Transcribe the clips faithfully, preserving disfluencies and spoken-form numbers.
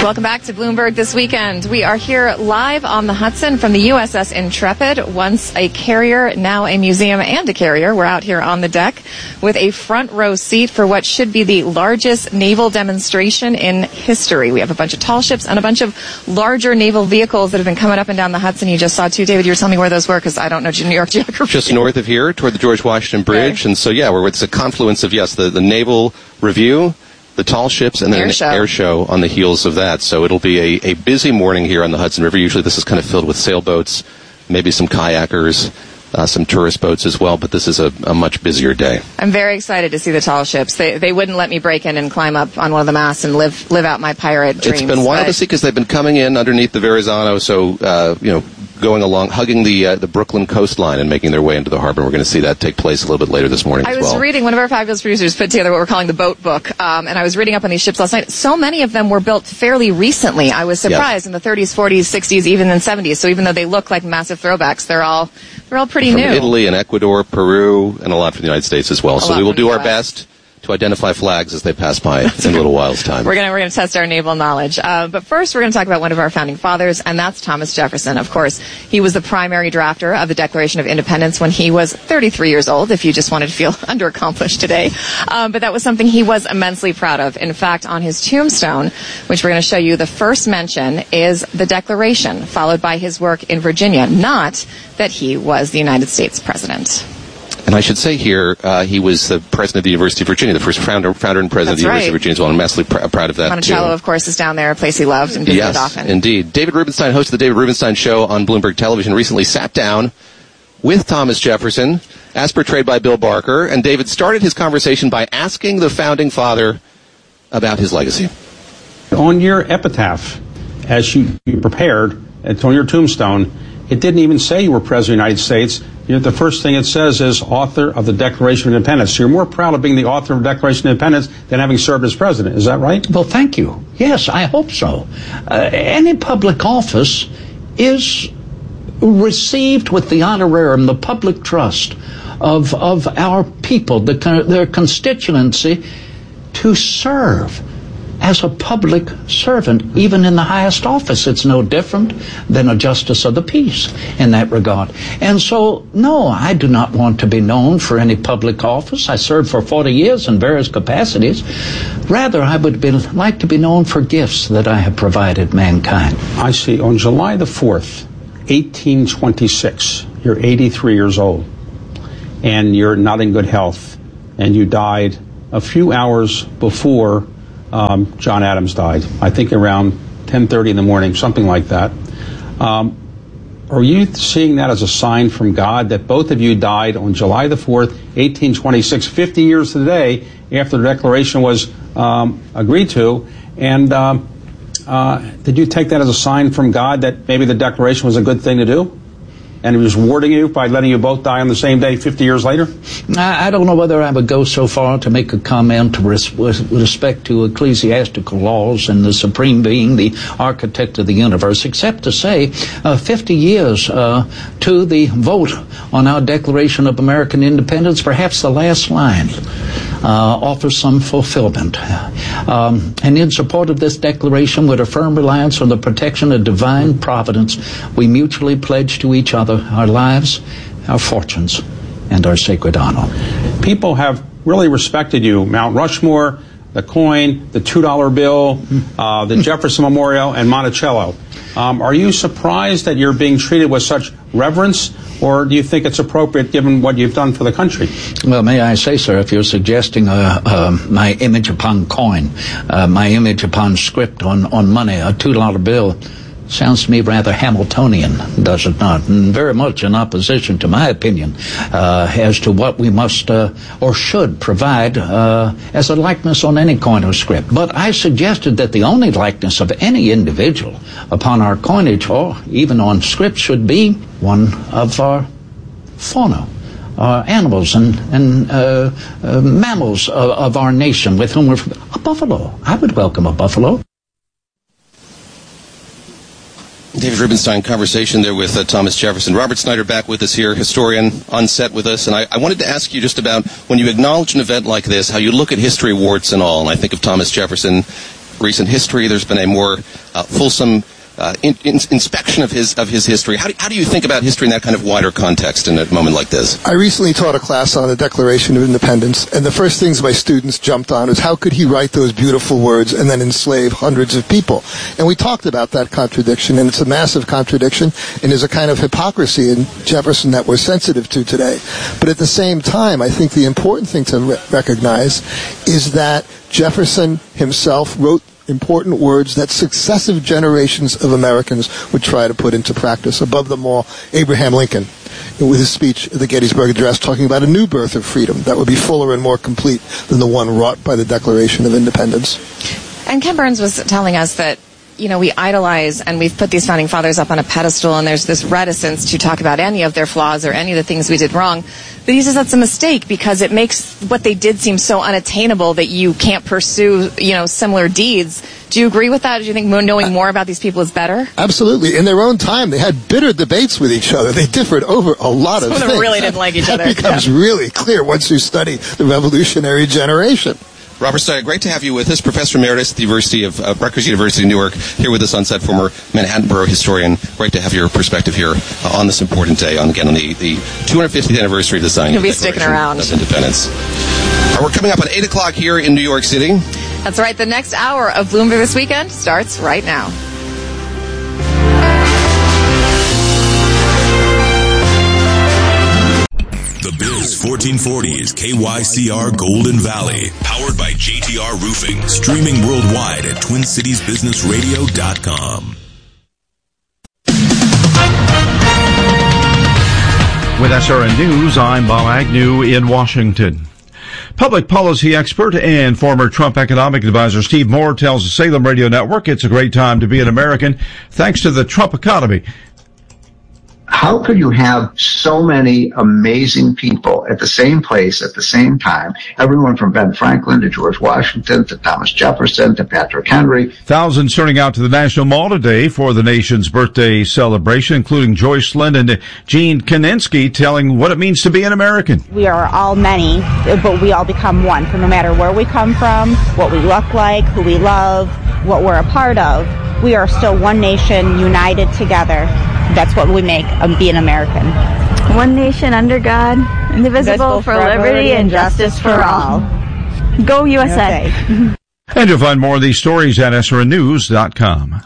Welcome back to Bloomberg This Weekend. We are here live on the Hudson from the U S S Intrepid, once a carrier, now a museum and a carrier. We're out here on the deck with a front row seat for what should be the largest naval demonstration in history. We have a bunch of tall ships and a bunch of larger naval vehicles that have been coming up and down the Hudson. You just saw two. David, you were telling me where those were because I don't know New York geography. Just north of here toward the George Washington Bridge. Okay. And so, yeah, we're, it's a confluence of, yes, the, the Naval Review, the tall ships, and then air an show. air show on the heels of that. So it'll be a, a busy morning here on the Hudson River. Usually this is kind of filled with sailboats, maybe some kayakers, uh, some tourist boats as well, but this is a, a much busier day. I'm very excited to see the tall ships. They they wouldn't let me break in and climb up on one of the masts and live live out my pirate dreams. It's been wild to see because they've been coming in underneath the Verrazano, so, uh, you know, going along, hugging the uh, the Brooklyn coastline and making their way into the harbor. We're going to see that take place a little bit later this morning I as was well. reading, one of our fabulous producers put together what we're calling the boat book, um, and I was reading up on these ships last night. So many of them were built fairly recently. I was surprised, yes. In the thirties, forties, sixties, even in seventies. So even though they look like massive throwbacks, they're all they're all pretty From new. Italy and Ecuador, Peru, and a lot from the United States as well. A so we will do our our best to identify flags as they pass by in a little while's time. We're gonna we're gonna test our naval knowledge, uh, but first we're gonna talk about one of our founding fathers, and that's Thomas Jefferson. Of course, he was the primary drafter of the Declaration of Independence when he was thirty-three years old. If you just wanted to feel underaccomplished today, um, but that was something he was immensely proud of. In fact, on his tombstone, which we're gonna show you, the first mention is the Declaration, followed by his work in Virginia. Not that he was the United States president. And I should say here, uh, he was the president of the University of Virginia, the first founder, founder and president That's of the right. University of Virginia as well. I'm immensely pr- proud of that, Monticello, too. of course, is down there, a place he loved and visited yes, often. Indeed. David Rubenstein, host of the David Rubenstein Show on Bloomberg Television, recently sat down with Thomas Jefferson, as portrayed by Bill Barker, and David started his conversation by asking the founding father about his legacy. On your epitaph, as you, you prepared, it's on your tombstone, it didn't even say you were President of the United States. You know, the first thing it says is author of the Declaration of Independence. So you're more proud of being the author of the Declaration of Independence than having served as president. Is that right? Well, thank you. Yes, I hope so. Uh, any public office is received with the honorarium, the public trust of of our people, the, their constituency, to serve as a public servant, even in the highest office. It's no different than a justice of the peace in that regard. And so, no, I do not want to be known for any public office. I served for forty years in various capacities. Rather, I would be, like to be known for gifts that I have provided mankind. I see. On July the fourth, eighteen twenty-six, you're eighty-three years old, and you're not in good health, and you died a few hours before Um, John Adams died, I think around ten thirty in the morning, something like that. Um, are you seeing that as a sign from God that both of you died on July the fourth, eighteen twenty-six, fifty years today after the Declaration was um, agreed to? And um, uh, did you take that as a sign from God that maybe the Declaration was a good thing to do? And he was rewarding you by letting you both die on the same day fifty years later? I, I don't know whether I would go so far to make a comment with, with respect to ecclesiastical laws and the Supreme Being, the architect of the universe, except to say uh, fifty years uh, to the vote on our Declaration of American Independence, perhaps the last line uh, offers some fulfillment. Um, and in support of this declaration, with a firm reliance on the protection of divine providence, we mutually pledge to each other our lives, our fortunes, and our sacred honor. People have really respected you. Mount Rushmore, the coin, the two dollar bill, uh, the Jefferson Memorial, and Monticello. Um, are you surprised that you're being treated with such reverence, or do you think it's appropriate given what you've done for the country? Well, may I say, sir, if you're suggesting uh, uh, my image upon coin, uh, my image upon script on, on money, a two dollar bill, sounds to me rather Hamiltonian, does it not? And very much in opposition to my opinion uh, as to what we must uh, or should provide uh, as a likeness on any coin or script. But I suggested that the only likeness of any individual upon our coinage or even on script should be one of our fauna. Uh, animals and, and uh, uh, mammals of, of our nation with whom we're... A buffalo. I would welcome a buffalo. David Rubenstein, conversation there with uh, Thomas Jefferson. Robert Snyder back with us here, historian on set with us. And I, I wanted to ask you just about when you acknowledge an event like this, how you look at history, warts and all. And I think of Thomas Jefferson recent history. There's been a more uh, fulsome uh, in, in, inspection of his of his history. How do, how do you think about history in that kind of wider context in a moment like this? I recently taught a class on the Declaration of Independence, and the first things my students jumped on is how could he write those beautiful words and then enslave hundreds of people? And we talked about that contradiction, and it's a massive contradiction, and there's a kind of hypocrisy in Jefferson that we're sensitive to today. But at the same time, I think the important thing to re- recognize is that Jefferson himself wrote important words that successive generations of Americans would try to put into practice. Above them all, Abraham Lincoln, with his speech at the Gettysburg Address, talking about a new birth of freedom that would be fuller and more complete than the one wrought by the Declaration of Independence. And Ken Burns was telling us that, you know, we idolize and we've put these founding fathers up on a pedestal, and there's this reticence to talk about any of their flaws or any of the things we did wrong. But he says that's a mistake because it makes what they did seem so unattainable that you can't pursue, you know, similar deeds. Do you agree with that? Do you think knowing more about these people is better? Absolutely. In their own time, they had bitter debates with each other. They differed over a lot Some of of them things. really didn't like each that other. becomes Yeah. really clear once you study the revolutionary generation. Robert Steyer, great to have you with us, Professor Emeritus at the University of uh, Rutgers University in Newark, here with us on set, former Manhattan Borough historian. Great to have your perspective here uh, on this important day, on again on the, the two hundred fiftieth anniversary of the signing You'll of be the sticking Declaration around. of Independence. All right, we're coming up at eight o'clock here in New York City. That's right. The next hour of Bloomberg This Weekend starts right now. The Biz fourteen forty is K Y C R Golden Valley, powered by J T R Roofing, streaming worldwide at twin cities business radio dot com. With S R N News, I'm Bob Agnew in Washington. Public policy expert and former Trump economic advisor Steve Moore tells the Salem Radio Network it's a great time to be an American thanks to the Trump economy. How could you have so many amazing people at the same place at the same time? Everyone from Ben Franklin to George Washington to Thomas Jefferson to Patrick Henry. Thousands turning out to the National Mall today for the nation's birthday celebration, including Joyce Lind and Gene Kaninsky telling what it means to be an American. We are all many, but we all become one. For no matter where we come from, what we look like, who we love, what we're a part of, we are still one nation united together. That's what we make um, be an American. One nation under God, indivisible, for, for liberty and justice for all. Go U S A. Okay. And you'll find more of these stories at S R N news dot com.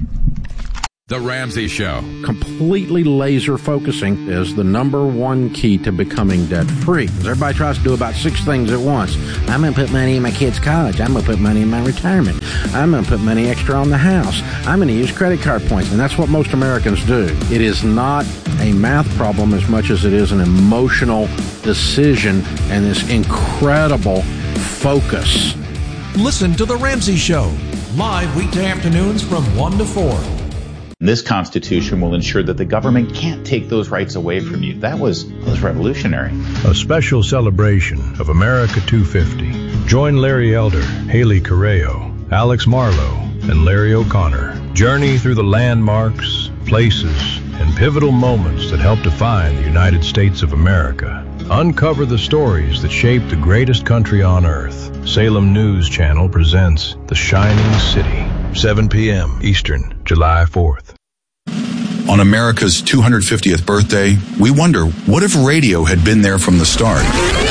The Ramsey Show. Completely laser focusing is the number one key to becoming debt-free. Everybody tries to do about six things at once. I'm going to put money in my kids' college. I'm going to put money in my retirement. I'm going to put money extra on the house. I'm going to use credit card points. And that's what most Americans do. It is not a math problem as much as it is an emotional decision and this incredible focus. Listen to The Ramsey Show, live weekday afternoons from one to four. This Constitution will ensure that the government can't take those rights away from you. That was, that was revolutionary. A special celebration of America two fifty. Join Larry Elder, Haley Correo, Alex Marlowe, and Larry O'Connor. Journey through the landmarks, places, and pivotal moments that help define the United States of America. Uncover the stories that shaped the greatest country on earth. Salem News Channel presents The Shining City, seven p.m. Eastern, July fourth. On America's two hundred fiftieth birthday, we wonder, what if radio had been there from the start?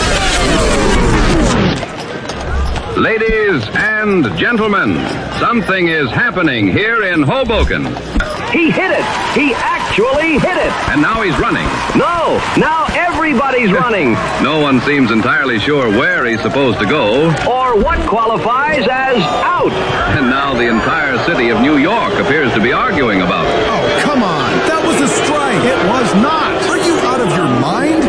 Ladies and gentlemen, something is happening here in Hoboken. He hit it! He actually hit it! And now he's running. No! Now everybody's running! No one seems entirely sure where he's supposed to go. Or what qualifies as out! And now the entire city of New York appears to be arguing about it. Oh, come on! That was a strike! It was not! Are you out of your mind?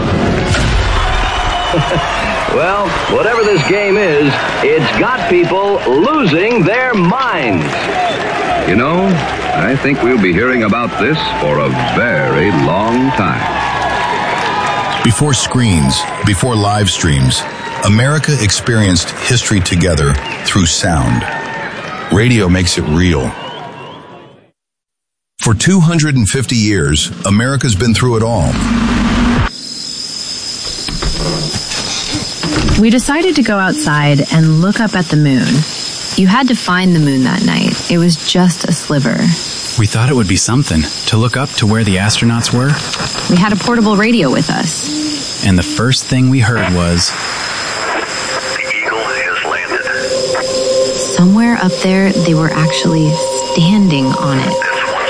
Well, whatever this game is, it's got people losing their minds. You know, I think we'll be hearing about this for a very long time. Before screens, before live streams, America experienced history together through sound. Radio makes it real. For two hundred fifty years, America's been through it all. We decided to go outside and look up at the moon. You had to find the moon that night. It was just a sliver. We thought it would be something to look up to where the astronauts were. We had a portable radio with us. And the first thing we heard was... Somewhere up there, they were actually standing on it.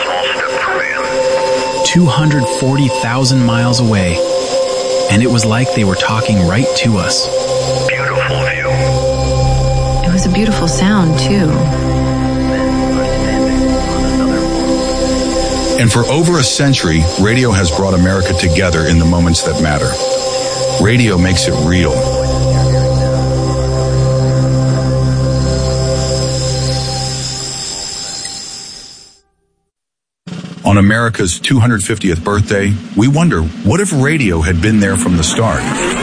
two hundred forty thousand miles away. And it was like they were talking right to us. Beautiful view. It was a beautiful sound, too. And for over a century, radio has brought America together in the moments that matter. Radio makes it real. On America's two hundred fiftieth birthday, we wonder, what if radio had been there from the start?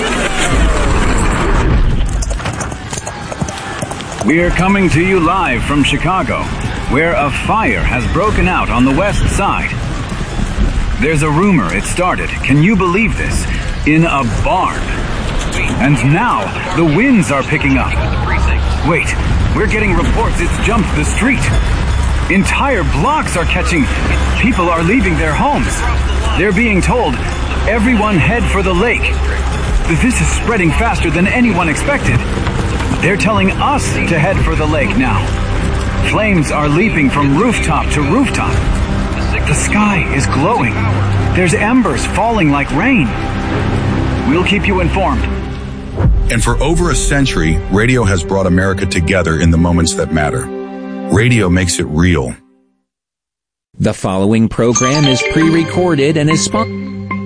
We're coming to you live from Chicago, where a fire has broken out on the west side. There's a rumor it started, can you believe this, in a barn. And now the winds are picking up. Wait, we're getting reports it's jumped the street. Entire blocks are catching. People are leaving their homes. They're being told, everyone head for the lake. This is spreading faster than anyone expected. They're telling us to head for the lake now. Flames are leaping from rooftop to rooftop. The sky is glowing. There's embers falling like rain. We'll keep you informed. And for over a century, radio has brought America together in the moments that matter. Radio makes it real. The following program is pre-recorded and is sponsored.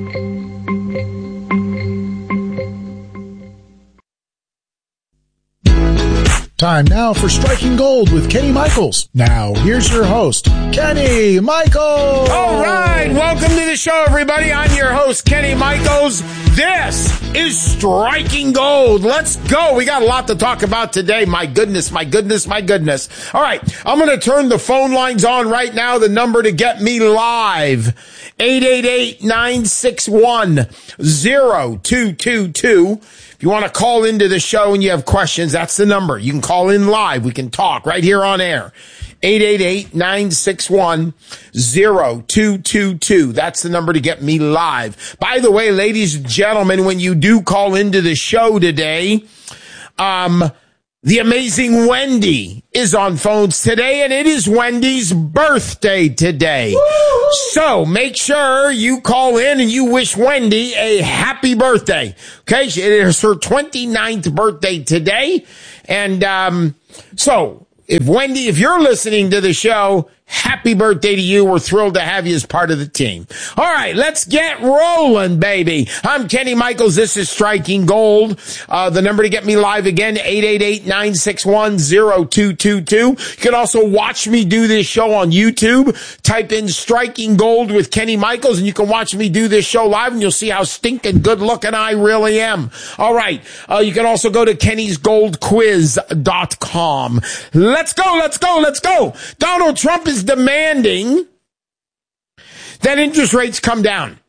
Time now for Striking Gold with Kenny Michaels. Now, here's your host, Kenny Michaels. All right, welcome to the show, everybody. I'm your host, Kenny Michaels. This is Striking Gold. Let's go. We got a lot to talk about today. My goodness, my goodness, my goodness. All right, I'm going to turn the phone lines on right now. The number to get me live, eight eight eight, nine six one, zero two two two. If you want to call into the show and you have questions, that's the number. You can call in live. We can talk right here on air. eight eight eight, nine six one, zero two two two. That's the number to get me live. By the way, ladies and gentlemen, when you do call into the show today, um, the amazing Wendy is on phones today, and it is Wendy's birthday today. Woo! So make sure you call in and you wish Wendy a happy birthday. Okay, it is her twenty-ninth birthday today. And um, so if Wendy, if you're listening to the show, happy birthday to you. We're thrilled to have you as part of the team. All right, let's get rolling, baby. I'm Kenny Michaels. This is Striking Gold. Uh, the number to get me live again, eight eight eight, nine six one, zero two two two. You can also watch me do this show on YouTube. Type in Striking Gold with Kenny Michaels, and you can watch me do this show live, and you'll see how stinking good looking I really am. All right. Uh, you can also go to kennys gold quiz dot com. Let's go, let's go, let's go. Donald Trump is demanding that interest rates come down.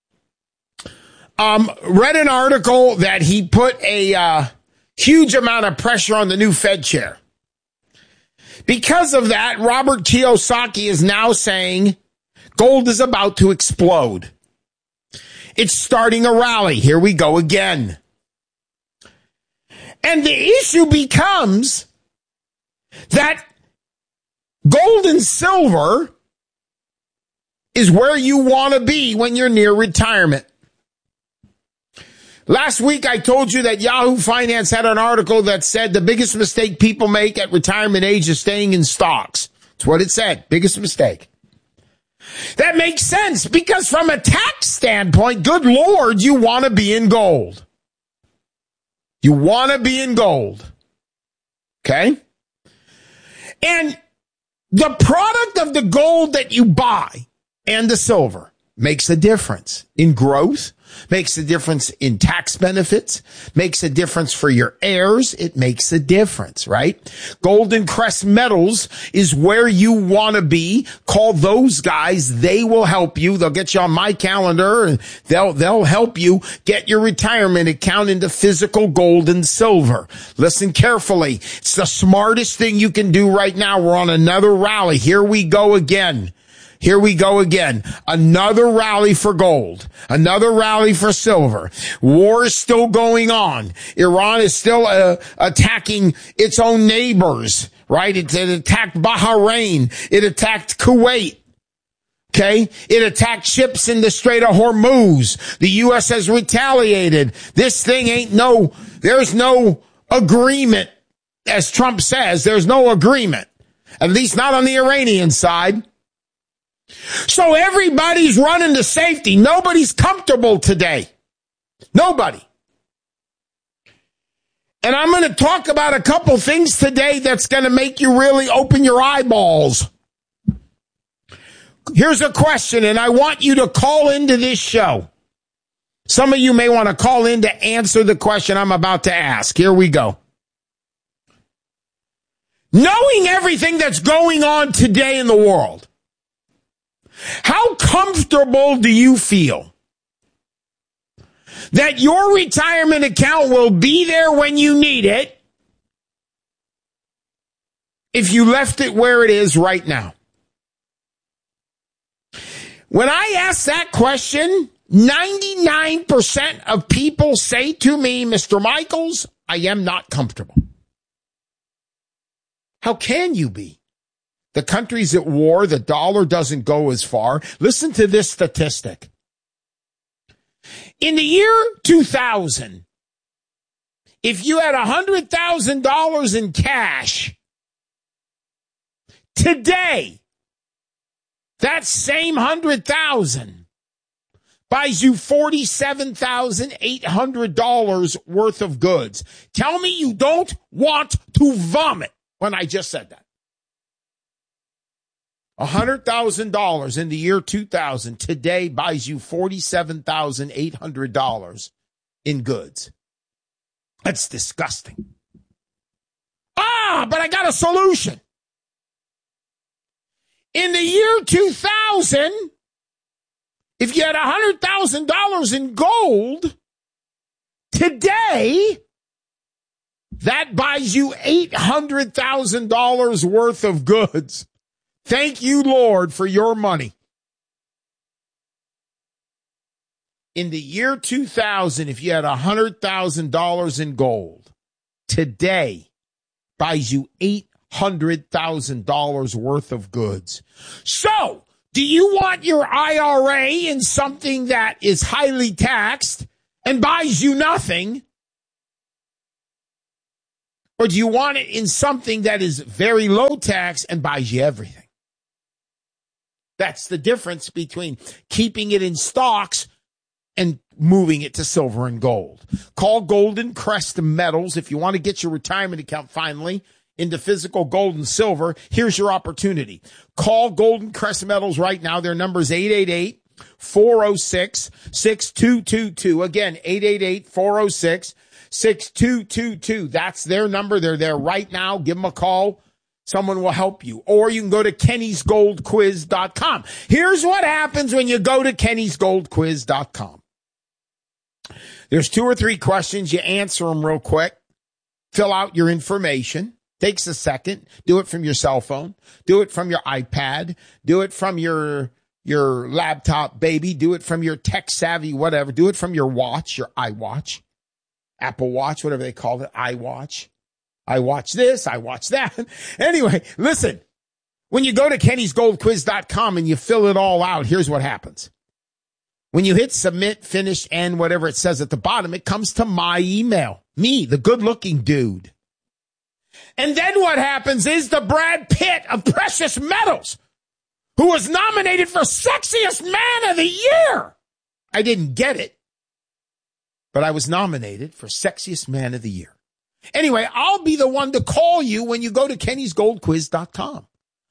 Um, read an article that he put a uh, huge amount of pressure on the new Fed chair. Because of that, Robert Kiyosaki is now saying gold is about to explode. It's starting a rally. Here we go again. And the issue becomes that gold and silver is where you want to be when you're near retirement. Last week, I told you that Yahoo Finance had an article that said the biggest mistake people make at retirement age is staying in stocks. That's what it said. Biggest mistake. That makes sense because from a tax standpoint, good Lord, you want to be in gold. You want to be in gold. Okay? And the product of the gold that you buy and the silver, makes a difference in growth, makes a difference in tax benefits, makes a difference for your heirs. It makes a difference, right? Golden Crest Metals is where you want to be. Call those guys. They will help you. They'll get you on my calendar and they'll, they'll help you get your retirement account into physical gold and silver. Listen carefully. It's the smartest thing you can do right now. We're on another rally. Here we go again. Here we go again. Another rally for gold. Another rally for silver. War is still going on. Iran is still uh, attacking its own neighbors, right? It, it attacked Bahrain. It attacked Kuwait. Okay? It attacked ships in the Strait of Hormuz. The U S has retaliated. This thing ain't no, there's no agreement. As Trump says, there's no agreement. At least not on the Iranian side. So everybody's running to safety. Nobody's comfortable today. Nobody. And I'm going to talk about a couple things today that's going to make you really open your eyeballs. Here's a question, and I want you to call into this show. Some of you may want to call in to answer the question I'm about to ask. Here we go. Knowing everything that's going on today in the world, how comfortable do you feel that your retirement account will be there when you need it if you left it where it is right now? When I ask that question, ninety-nine percent of people say to me, Mister Michaels, I am not comfortable. How can you be? The country's at war. The dollar doesn't go as far. Listen to this statistic. In the year two thousand, if you had one hundred thousand dollars in cash, today, that same one hundred thousand dollars buys you forty-seven thousand eight hundred dollars worth of goods. Tell me you don't want to vomit when I just said that. one hundred thousand dollars in the year two thousand today buys you forty-seven thousand eight hundred dollars in goods. That's disgusting. Ah, but I got a solution. In the year two thousand, if you had one hundred thousand dollars in gold, today, that buys you eight hundred thousand dollars worth of goods. Thank you, Lord, for your money. In the year two thousand, if you had one hundred thousand dollars in gold, today buys you eight hundred thousand dollars worth of goods. So, do you want your I R A in something that is highly taxed and buys you nothing? Or do you want it in something that is very low tax and buys you everything? That's the difference between keeping it in stocks and moving it to silver and gold. Call Golden Crest Metals if you want to get your retirement account finally into physical gold and silver. Here's your opportunity. Call Golden Crest Metals right now. Their number is eight eight eight, four oh six, six two two two. Again, eight eight eight, four oh six, six two two two. That's their number. They're there right now. Give them a call. Someone will help you. Or you can go to Kennys Gold Quiz dot com. Here's what happens when you go to Kennys Gold Quiz dot com. There's two or three questions. You answer them real quick. Fill out your information. Takes a second. Do it from your cell phone. Do it from your iPad. Do it from your your laptop, baby. Do it from your tech savvy, whatever. Do it from your watch, your iWatch, Apple Watch, whatever they call it, iWatch. I watch this, I watch that. Anyway, listen, when you go to Kennys Gold Quiz dot com and you fill it all out, here's what happens. When you hit submit, finish, and whatever it says at the bottom, it comes to my email. Me, the good-looking dude. And then what happens is the Brad Pitt of precious metals, who was nominated for Sexiest Man of the Year. I didn't get it, but I was nominated for Sexiest Man of the Year. Anyway, I'll be the one to call you when you go to Kennys Gold Quiz dot com.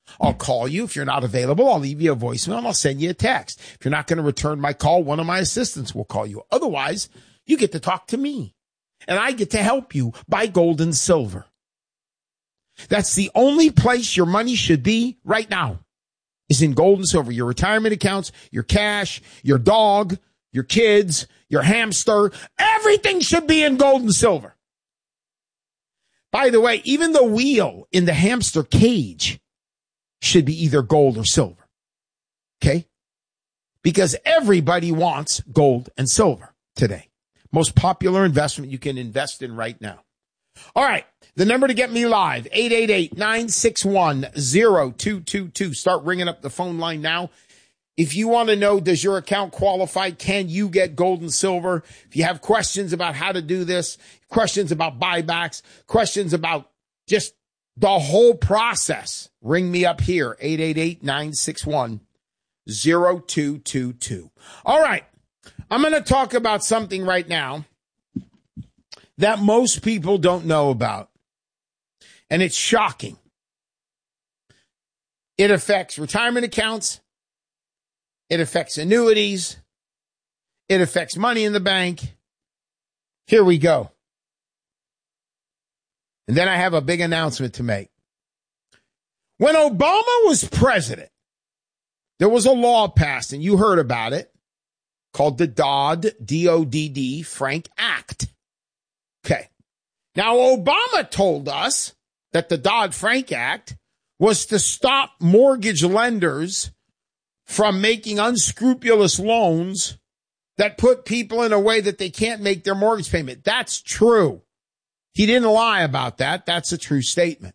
I'll call you. If you're not available, I'll leave you a voicemail and I'll send you a text. If you're not going to return my call, one of my assistants will call you. Otherwise, you get to talk to me and I get to help you buy gold and silver. That's the only place your money should be right now, is in gold and silver. Your retirement accounts, your cash, your dog, your kids, your hamster, everything should be in gold and silver. By the way, even the wheel in the hamster cage should be either gold or silver. Okay? Because everybody wants gold and silver today. Most popular investment you can invest in right now. All right. The number to get me live, eight eight eight, nine six one, zero two two two. Start ringing up the phone line now. If you want to know, does your account qualify? Can you get gold and silver? If you have questions about how to do this, questions about buybacks, questions about just the whole process, ring me up here, eight eight eight, nine six one, zero two two two. All right. I'm going to talk about something right now that most people don't know about. And it's shocking. It affects retirement accounts. It affects annuities. It affects money in the bank. Here we go. And then I have a big announcement to make. When Obama was president, there was a law passed, and you heard about it, called the Dodd, D O D D, Frank Act. Okay. Now, Obama told us that the Dodd-Frank Act was to stop mortgage lenders from making unscrupulous loans that put people in a way that they can't make their mortgage payment. That's true. He didn't lie about that. That's a true statement.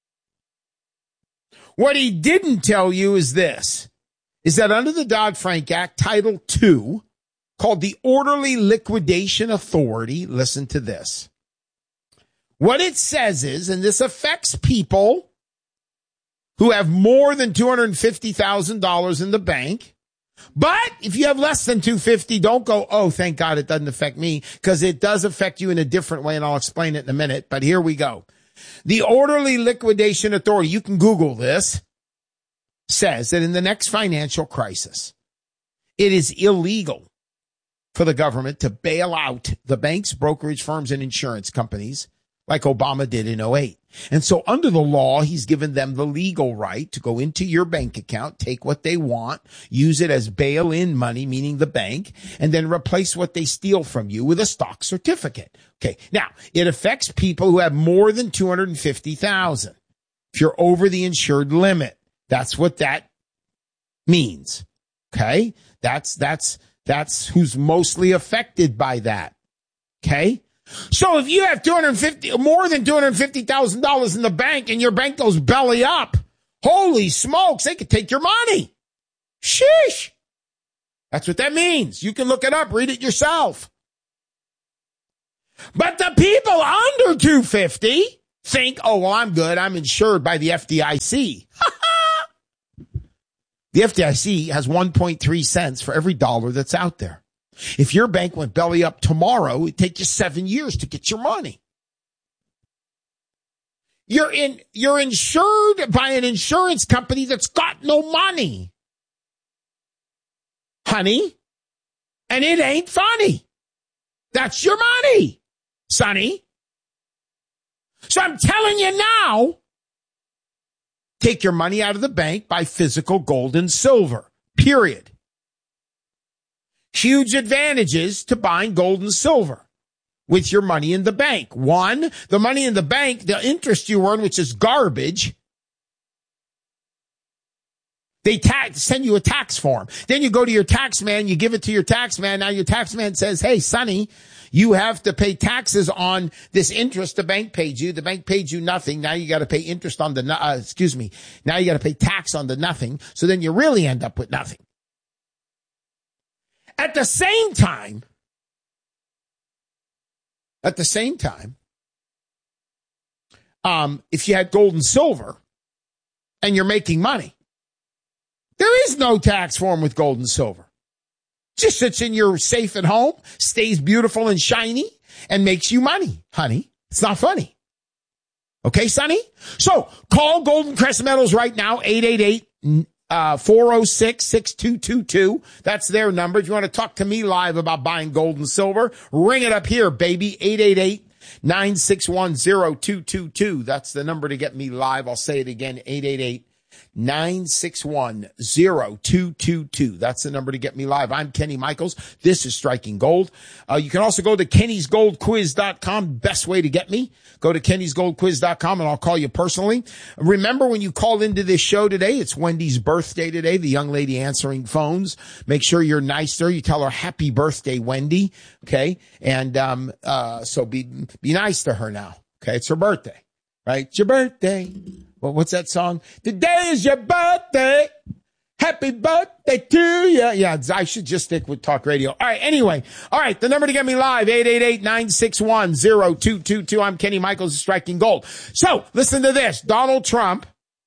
What he didn't tell you is this, is that under the Dodd-Frank Act, Title two, called the Orderly Liquidation Authority, listen to this. What it says is, and this affects people who have more than two hundred fifty thousand dollars in the bank. But if you have less than two hundred fifty thousand dollars, don't go, oh, thank God it doesn't affect me, because it does affect you in a different way, and I'll explain it in a minute. But here we go. The Orderly Liquidation Authority, you can Google this, says that in the next financial crisis, it is illegal for the government to bail out the banks, brokerage firms, and insurance companies like Obama did in oh eight. And so under the law, he's given them the legal right to go into your bank account, take what they want, use it as bail-in money, meaning the bank, and then replace what they steal from you with a stock certificate. Okay. Now, it affects people who have more than two hundred fifty thousand dollars. If you're over the insured limit, that's what that means. Okay. That's, that's, that's who's mostly affected by that. Okay. So if you have two hundred fifty, more than two hundred fifty thousand dollars in the bank and your bank goes belly up, holy smokes, they could take your money. Sheesh. That's what that means. You can look it up, read it yourself. But the people under two hundred fifty think, oh, well, I'm good. I'm insured by the F D I C. The F D I C has one point three cents for every dollar that's out there. If your bank went belly up tomorrow, it'd take you seven years to get your money. You're in, you're insured by an insurance company that's got no money, honey, and it ain't funny. That's your money, sonny. So I'm telling you now, take your money out of the bank, buy physical gold and silver, period. Huge advantages to buying gold and silver with your money in the bank. One, the money in the bank, the interest you earn, which is garbage, they tax, send you a tax form. Then you go to your tax man, you give it to your tax man. Now your tax man says, hey, sonny, you have to pay taxes on this interest the bank paid you. The bank paid you nothing. Now you got to pay interest on the, uh, excuse me. Now you got to pay tax on the nothing. So then you really end up with nothing. At the same time, at the same time, um, if you had gold and silver and you're making money, there is no tax form with gold and silver. Just sits in your safe at home, stays beautiful and shiny, and makes you money, honey. It's not funny. Okay, Sonny? So call Golden Crest Metals right now, eight eight eight, four oh six, six two two two. That's their number. If you want to talk to me live about buying gold and silver, ring it up here, baby, eight eight eight, nine six one, zero two two two. That's the number to get me live. I'll say it again, eight eight eight, nine six one, zero two two two. That's the number to get me live. I'm Kenny Michaels. This is Striking Gold. Uh, you can also go to kennys gold quiz dot com. Best way to get me. Go to kennys gold quiz dot com and I'll call you personally. Remember, when you call into this show today, it's Wendy's birthday today, the young lady answering phones. Make sure you're nice to her. You tell her happy birthday, Wendy. Okay. And, um, uh, so be, be nice to her now. Okay. It's her birthday, right? It's your birthday. Well, what's that song? Today is your birthday. Happy birthday to you. Yeah, I should just stick with talk radio. All right, anyway. All right, the number to get me live, eight eight eight, nine six one, zero two two two. I'm Kenny Michaels, Striking Gold. So, listen to this. Donald Trump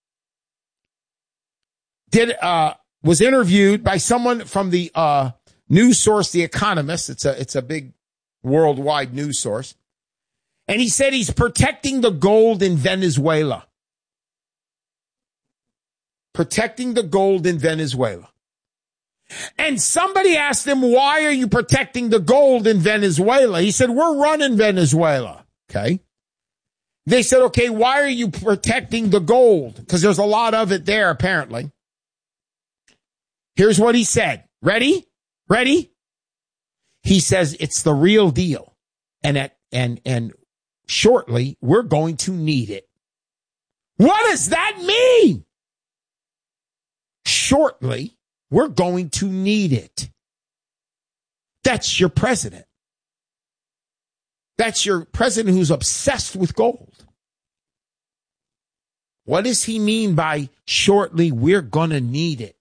did uh was interviewed by someone from the uh news source, The Economist. It's a it's a big worldwide news source. And he said he's protecting the gold in Venezuela. Protecting the gold in Venezuela. And somebody asked him, why are you protecting the gold in Venezuela? He said, we're running Venezuela. Okay. They said, okay, why are you protecting the gold? Because there's a lot of it there, apparently. Here's what he said. Ready? Ready? He says, it's the real deal. And at, and, and shortly, we're going to need it. What does that mean? Shortly, we're going to need it. That's your president. That's your president who's obsessed with gold. What does he mean by shortly, we're going to need it?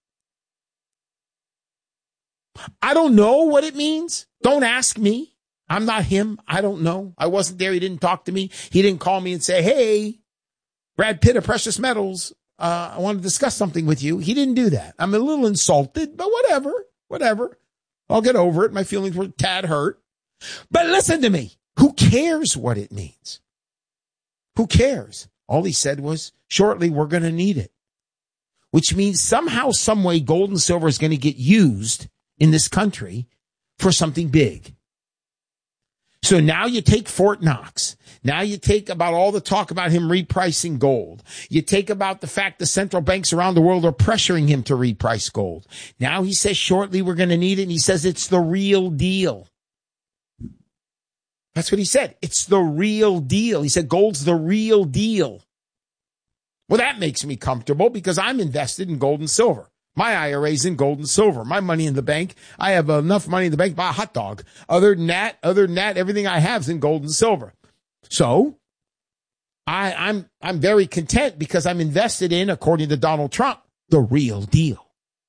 I don't know what it means. Don't ask me. I'm not him. I don't know. I wasn't there. He didn't talk to me. He didn't call me and say, hey, Brad Pitt of Precious Metals, Uh, I want to discuss something with you. He didn't do that. I'm a little insulted, but whatever, whatever. I'll get over it. My feelings were a tad hurt. But listen to me. Who cares what it means? Who cares? All he said was, shortly, we're going to need it. Which means somehow, some way, gold and silver is going to get used in this country for something big. So now you take Fort Knox. Now you take about all the talk about him repricing gold. You take about the fact the central banks around the world are pressuring him to reprice gold. Now he says shortly we're going to need it, and he says it's the real deal. That's what he said. It's the real deal. He said gold's the real deal. Well, that makes me comfortable because I'm invested in gold and silver. My I R A's in gold and silver. My money in the bank, I have enough money in the bank to buy a hot dog. Other than that, other than that, everything I have is in gold and silver. So I, I'm I'm very content because I'm invested in, according to Donald Trump, the real deal.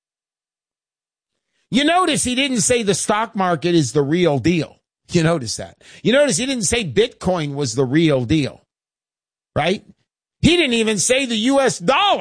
You notice he didn't say the stock market is the real deal. You notice that. You notice he didn't say Bitcoin was the real deal, right? He didn't even say the U S dollar